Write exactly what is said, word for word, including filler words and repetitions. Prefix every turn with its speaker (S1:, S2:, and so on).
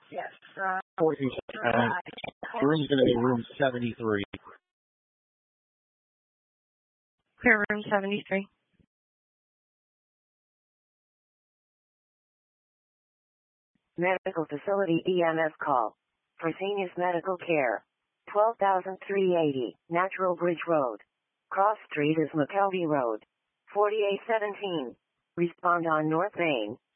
S1: Yes. Uh,
S2: fourteen. Uh, room's going to be room seventy-three.
S3: Clear room seventy-three.
S1: Medical facility E M S call. Fresenius Medical Care. twelve thousand three hundred eighty, Natural Bridge Road. Cross Street is McKelvey Road. forty-eight seventeen. Respond on North Main.